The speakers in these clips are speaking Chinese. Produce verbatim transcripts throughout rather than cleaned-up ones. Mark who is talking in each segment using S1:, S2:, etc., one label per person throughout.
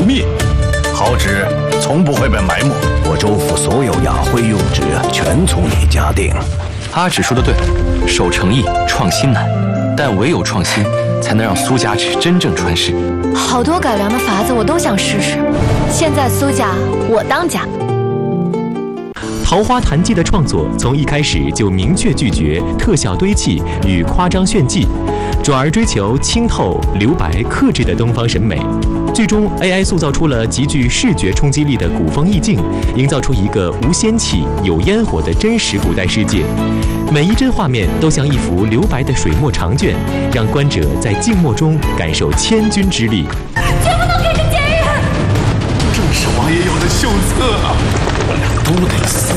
S1: 密，好纸从不会被埋没。
S2: 我州府所有雅徽用纸全从你家订。
S3: 阿芷说的对，守诚意，创新难，但唯有创新，才能让苏家纸真正传世。
S4: 好多改良的法子我都想试试，现在苏家我当家。
S5: 《桃花潭记》的创作从一开始就明确拒绝特效堆砌与夸张炫技，转而追求清透、留白、克制的东方审美。剧中 A I 塑造出了极具视觉冲击力的古风意境，营造出一个无仙气、有烟火的真实古代世界。每一帧画面都像一幅留白的水墨长卷，让观者在静默中感受千钧之力。
S4: 绝不能给这奸人！
S1: 正是王爷要的秀策啊！我俩都得死！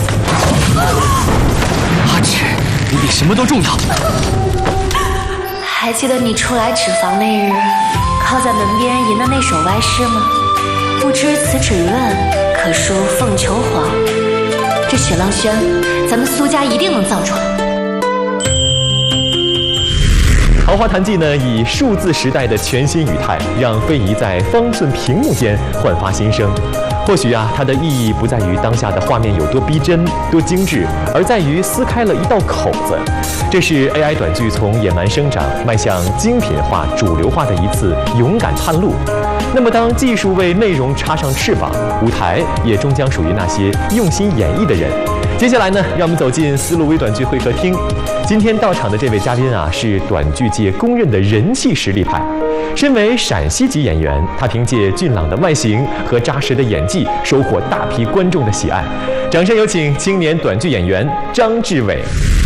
S3: 阿芷，你比什么都重要。
S4: 还记得你初来纸坊那日，靠在门边吟的那首歪诗吗？不知此纸愿，可书凤求凰。这雪浪轩，咱们苏家一定能造出来。
S5: 《桃花潭记》呢，以数字时代的全新语态，让非遗在方寸屏幕间焕发新生。或许啊，它的意义不在于当下的画面有多逼真、多精致，而在于撕开了一道口子。这是 A I 短剧从野蛮生长迈向精品化、主流化的一次勇敢探路。那么，当技术为内容插上翅膀，舞台也终将属于那些用心演绎的人。接下来呢，让我们走进丝路微短剧会客厅。今天到场的这位嘉宾啊，是短剧界公认的人气实力派。身为陕西籍演员，他凭借俊朗的外形和扎实的演技，收获大批观众的喜爱。掌声有请青年短剧演员张志伟。